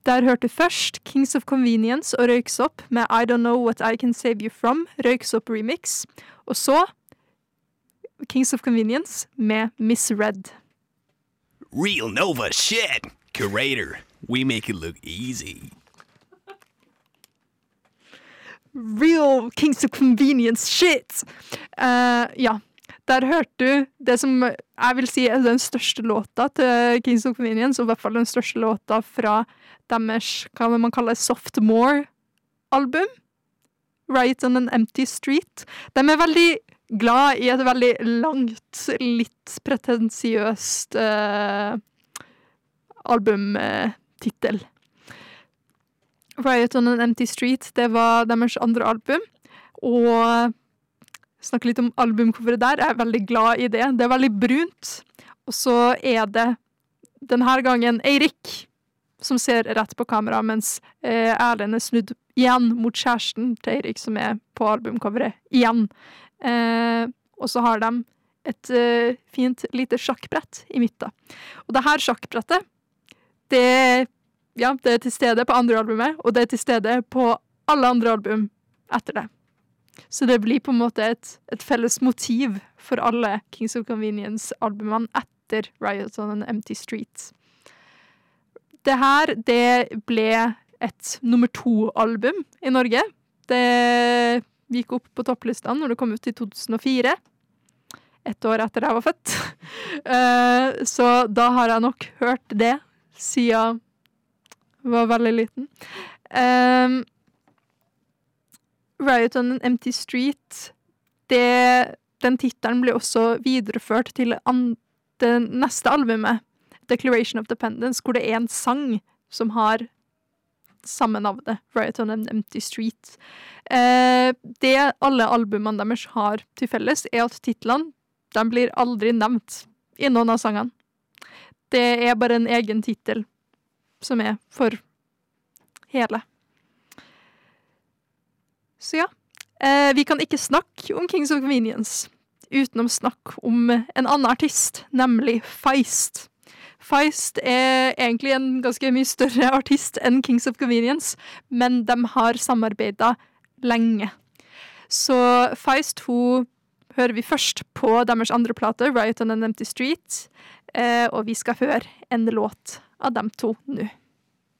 Der hørte du først Kings of Convenience og Røyksopp med I Don't Know What I Can Save You From, Røyksopp remix. Og så Kings of Convenience med Miss Red. Real Nova shit! Curator, we make it look easy. Real Kings of Convenience shit! Ja, der hørte du det som jeg vil si er den største låta til Kings of Convenience, og i hvert fall den største låta fra deres, hva man kaller sophomore-album. Riot on an Empty Street. De er veldig glad i et veldig langt, litt pretensiøst albumtitel. Riot on an Empty Street, det var deres andre album, og snakke litt om albumcoveret der. Jeg er veldig glad i det. Det er veldig brunt, og så er det denne gangen Eirik som ser rett på kamera, mens Erlend er snudd igjen mot kjæresten til Eirik som er på albumcoveret igjen. Og så har de et fint lite sjakkbrett i midten. Og det her sjakkbrettet, det er til stede på andre albumet, og det er til stede på alle andre album etter det. Så det blir på en måte et felles motiv for alle Kings of Convenience-albumene etter Riot on an Empty Street. Det her, det ble et nummer 2-album i Norge. Det gikk opp på topplistene når det kom ut i 2004. Et år etter jeg var født. Så da har jeg nok hørt det siden jeg var veldig liten. Riot on an Empty Street, den titelen ble også videreført til det neste albumet, Declaration of Dependence, hvor det er en sang som har samme navnet, Riot on an Empty Street. Det alle albumene deres har til felles er at titlene, de blir aldri nevnt i noen av sangene. Det er bare en egen titel som er for hele. Så ja, vi kan ikke snakke om Kings of Convenience utenom snakk om en annen artist, nemlig Feist. Feist er egentlig en ganske mye større artist enn Kings of Convenience, men de har samarbeidet lenge. Så Feist, hun hører vi først på deres andre plate, Riot on an Empty Street, og vi skal høre en låt av dem to nå.